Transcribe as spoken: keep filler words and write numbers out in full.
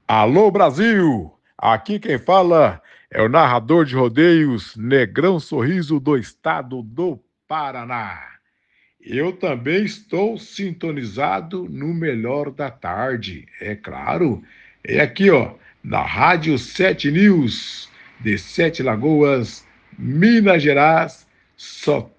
Alô Brasil! Aqui quem fala é o narrador de rodeios Negrão Sorriso do estado do Paraná. Eu também estou sintonizado no melhor da tarde, é claro. É aqui, ó, na Rádio Sete News, de Sete Lagoas, Minas Gerais. Só